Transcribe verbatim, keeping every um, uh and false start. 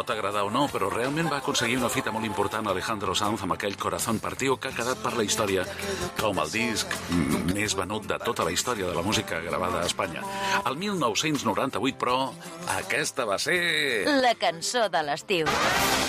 pot agradar o no, però realment va aconseguir una fita molt important Alejandro Sanz amb aquell Corazón Partido que ha quedat per la història com el disc més venut de tota la història de la música gravada a Espanya. El mil nou-cents noranta-vuit, però, aquesta va ser... La cançó de l'estiu.